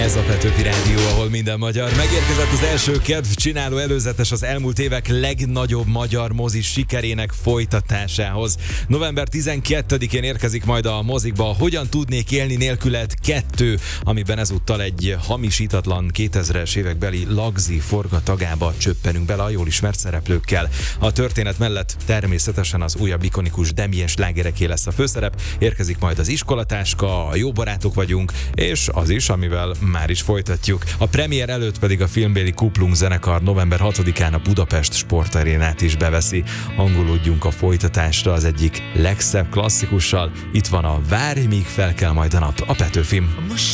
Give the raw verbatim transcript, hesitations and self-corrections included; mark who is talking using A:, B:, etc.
A: Ez a Petőfi Rádió, ahol minden magyar. Megérkezett az első kedvcsináló előzetes az elmúlt évek legnagyobb magyar mozis sikerének folytatásához. november tizenkettedikén érkezik majd a mozikba Hogyan tudnék élni nélküled kettő, amiben ezúttal egy hamisítatlan kétezres évekbeli lagzi forgatagába csöppenünk bele a jól ismert szereplőkkel. A történet mellett természetesen az újabb ikonikus Damien slágereké lesz a főszerep, érkezik majd az Iskolatáska, a Jó barátok vagyunk, és az is, amivel már is folytatjuk. A premier előtt pedig a filmbéli Kuplung zenekar november hatodikán a Budapest Sportarénát is beveszi. Hangolódjunk a folytatásra az egyik legszebb klasszikussal. Itt van a Várj, míg felkel majd a nap, a Petőfim.
B: Most